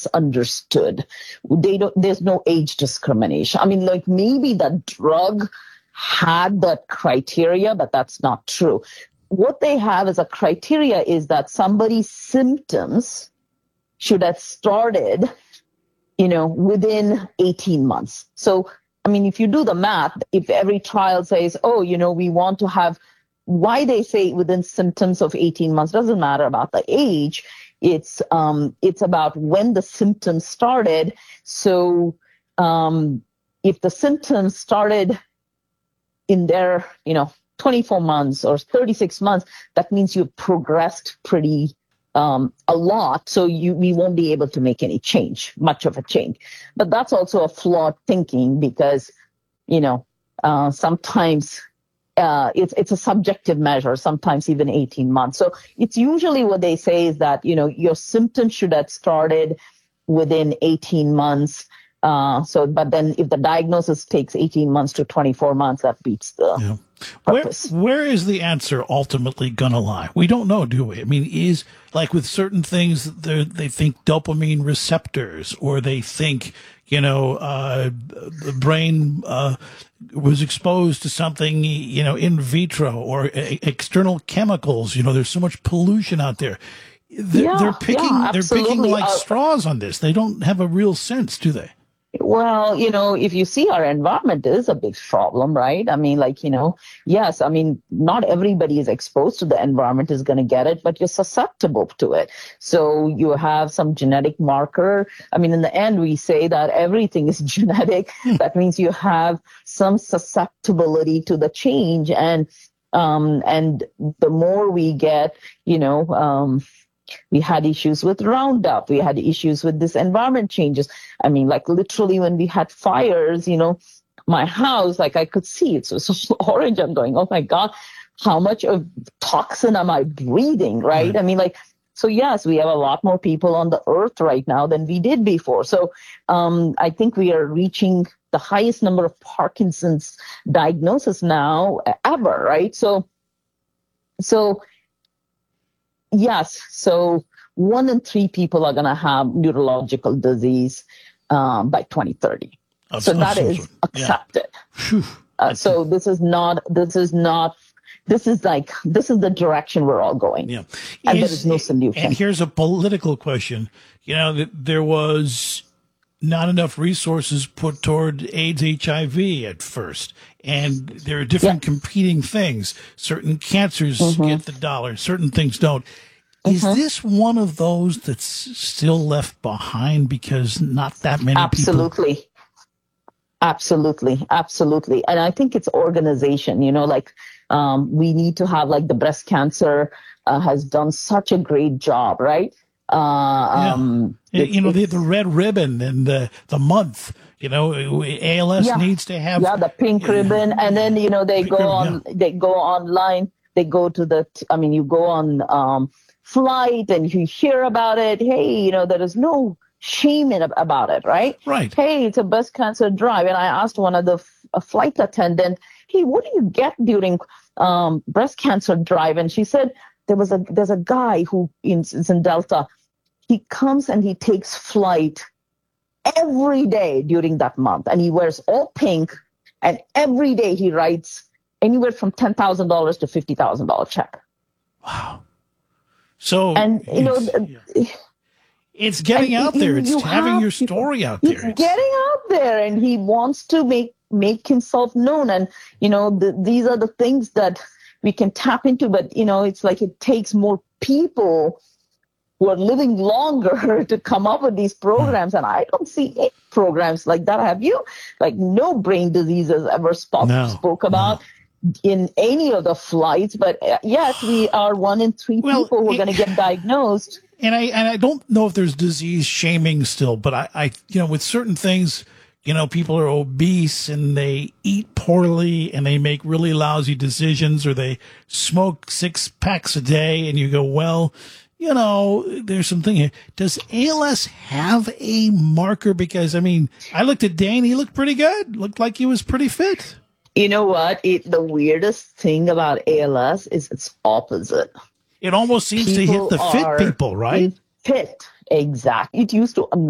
misunderstood. There's no age discrimination. I mean, like maybe the drug had that criteria, but that's not true. What they have as a criteria is that somebody's symptoms should have started, within 18 months. So, I mean, if you do the math, if every trial says, we want to have, why they say within symptoms of 18 months, doesn't matter about the age. It's about when the symptoms started. So, if the symptoms started in their, 24 months or 36 months, that means you've progressed pretty a lot. So we won't be able to make any change, much of a change. But that's also a flawed thinking because, sometimes it's a subjective measure, sometimes even 18 months. So it's usually what they say is that, your symptoms should have started within 18 months. But then if the diagnosis takes 18 months to 24 months, that beats the purpose. Where is the answer ultimately going to lie? We don't know, do we? I mean, is like with certain things, they think dopamine receptors, or they think, the brain was exposed to something, in vitro, or external chemicals. There's so much pollution out there. They're picking like straws on this. They don't have a real sense, do they? Well, if you see our environment is a big problem, right? I mean, yes, I mean, not everybody is exposed to the environment is going to get it, but you're susceptible to it. So you have some genetic marker. I mean, in the end, we say that everything is genetic. That means you have some susceptibility to the change. And the more we get, we had issues with Roundup. We had issues with this environment changes. I mean, like literally when we had fires, my house, like I could see it. So orange. I'm going, oh my God, how much of toxin am I breathing, right? I mean, so yes, we have a lot more people on the earth right now than we did before. So I think we are reaching the highest number of Parkinson's diagnosis now ever, right? So yes. So 1 in 3 people are going to have neurological disease by 2030. So that is accepted. So this is the direction we're all going. Yeah. And there is no solution. And here's a political question. There was not enough resources put toward AIDS, HIV at first. And there are different competing things. Certain cancers get the dollar, certain things don't. Is this one of those that's still left behind because not that many people? Absolutely. And I think it's organization, we need to have the breast cancer has done such a great job, right? The red ribbon and the month, ALS needs to have. Yeah, the pink ribbon. And then, they go online, they go to you go on, flight and you hear about it. Hey, there is no shame about it, right? Right. Hey, it's a breast cancer drive. And I asked one of the flight attendant, hey, what do you get during breast cancer drive? And she said, there's a guy who is in Delta. He comes and he takes flight every day during that month. And he wears all pink. And every day he writes anywhere from $10,000 to $50,000 check. Wow. So, and it's getting out there. It's having your story out there. It's getting out there, and he wants to make himself known. And, these are the things that we can tap into. But, it's like it takes more people who are living longer to come up with these programs. And I don't see any programs like that. Have you? No brain diseases ever spoke about in any of the flights, but yes, we are 1 in 3 people who are going to get diagnosed. And I don't know if there's disease shaming still, but I with certain things, people are obese and they eat poorly and they make really lousy decisions, or they smoke 6 packs a day, and you go, well, there's something here. Does ALS have a marker? Because I looked at Dane; he looked pretty good. Looked like he was pretty fit. You know what? The weirdest thing about ALS is it's opposite. It almost seems to hit the fit people, right? Fit, exactly. It used to